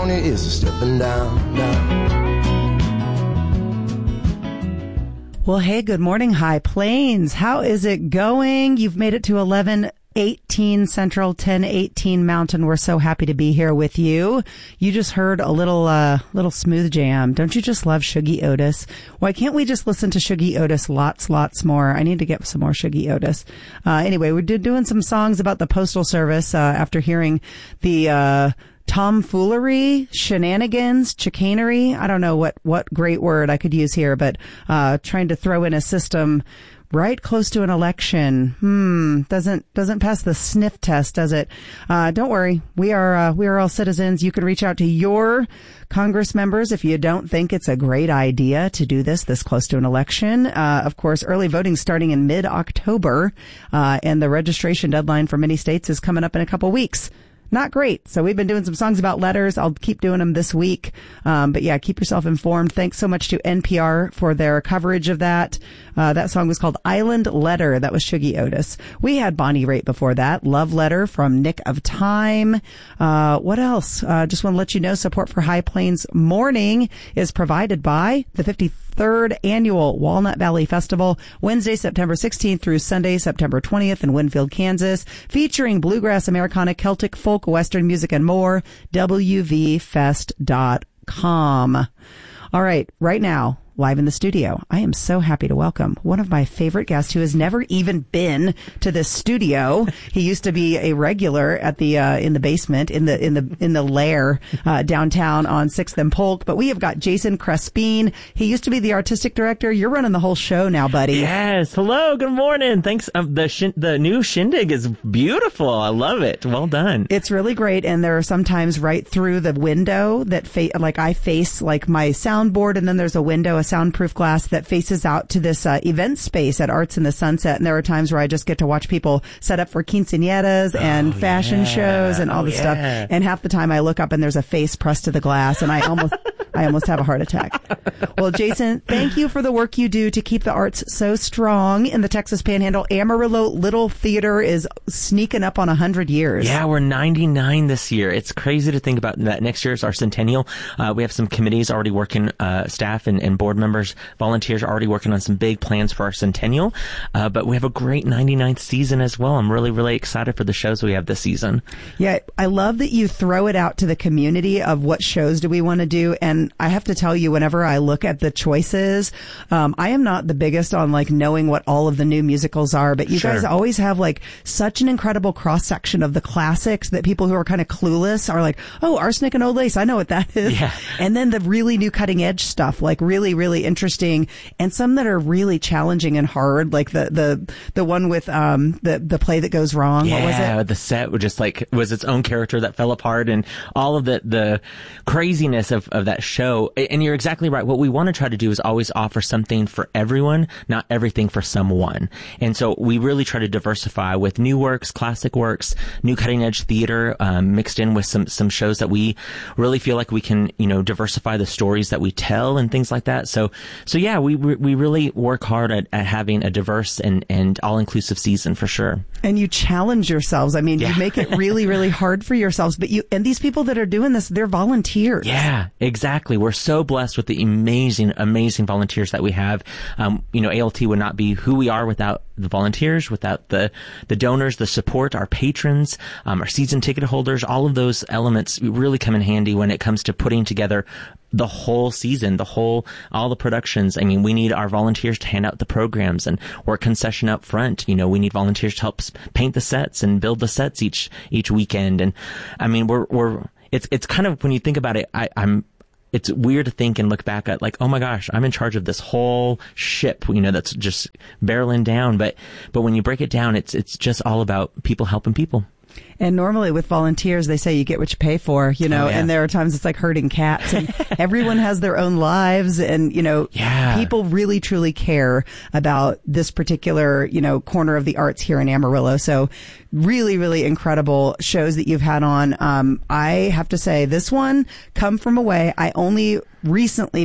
California is stepping down, down. Well, hey, good morning, High Plains. How is it going? You've made it to 11:18 Central, 10:18 Mountain. We're so happy to be here with you. You just heard a little smooth jam. Don't you just love Shuggie Otis? Why can't we just listen to Shuggie Otis lots more? I need to get some more Shuggie Otis. Anyway, we're doing some songs about the Postal Service after hearing the tomfoolery, shenanigans, chicanery. I don't know what great word I could use here, but trying to throw in a system right close to an election. Doesn't pass the sniff test, does it? Don't worry. We are all citizens. You can reach out to your Congress members if you don't think it's a great idea to do this close to an election. Of course, early voting starting in mid-October, and the registration deadline for many states is coming up in a couple weeks. Not great. So we've been doing some songs about letters. I'll keep doing them this week. But yeah, keep yourself informed. Thanks so much to NPR for their coverage of that. That song was called Island Letter. That was Shuggie Otis. We had Bonnie Raitt before that. Love Letter from Nick of Time. What else? Just want to let you know support for High Plains Morning is provided by the 53rd Annual Walnut Valley Festival, Wednesday, September 16th through Sunday, September 20th in Winfield, Kansas, featuring bluegrass, Americana, Celtic, folk, Western music, and more. WVFest.com. All right, right now, live in the studio, I am so happy to welcome one of my favorite guests who has never even been to this studio. He used to be a regular at the in the basement in the lair downtown on 6th and Polk. But we have got Jason Crespin. He used to be the artistic director. You're running the whole show now, buddy. Yes. Hello. Good morning. Thanks. The new shindig is beautiful. I love it. Well done. It's really great. And there are sometimes right through the window that I face like my soundboard, and then there's a window, a soundproof glass that faces out to this event space at Arts in the Sunset. And there are times where I just get to watch people set up for quinceañeras and fashion shows and all this stuff. And half the time I look up and there's a face pressed to the glass, and I almost have a heart attack. Well, Jason, thank you for the work you do to keep the arts so strong in the Texas Panhandle. Amarillo Little Theater is sneaking up on 100 years. Yeah, we're 99 this year. It's crazy to think about that. Next year is our centennial. We have some committees already working, staff and board members, volunteers are already working on some big plans for our centennial. But we have a great 99th season as well. I'm really, really excited for the shows we have this season. Yeah, I love that you throw it out to the community of what shows do we want to do. And I have to tell you, whenever I look at the choices, I am not the biggest on like knowing what all of the new musicals are, but you guys always have like such an incredible cross section of the classics that people who are kind of clueless are like, oh, Arsenic and Old Lace, I know what that is. Yeah. And then the really new cutting edge stuff, like really, really interesting, and some that are really challenging and hard, like the one with the play that goes wrong. Yeah, what was it? The set was its own character that fell apart, and all of the craziness of that show. And you're exactly right. What we want to try to do is always offer something for everyone, not everything for someone. And so we really try to diversify with new works, classic works, new cutting edge theater, mixed in with some shows that we really feel like we can, diversify the stories that we tell and things like that. So yeah, we really work hard at having a diverse and all-inclusive season for sure. And you challenge yourselves. I mean, you make it really, really hard for yourselves. But and these people that are doing this, they're volunteers. Yeah, exactly. We're so blessed with the amazing, amazing volunteers that we have. ALT would not be who we are without the volunteers, without the donors, the support, our patrons, our season ticket holders. All of those elements really come in handy when it comes to putting together the whole season, all the productions. I mean, we need our volunteers to hand out the programs and work concession up front. We need volunteers to help paint the sets and build the sets each weekend. And I mean, it's kind of, when you think about it, it's weird to think and look back at like, oh my gosh, I'm in charge of this whole ship, that's just barreling down. But when you break it down, it's just all about people helping people. And normally with volunteers, they say you get what you pay for, and there are times it's like herding cats, and everyone has their own lives, and, people really, truly care about this particular, corner of the arts here in Amarillo. So really, really incredible shows that you've had on. I have to say this one, Come From Away, I only recently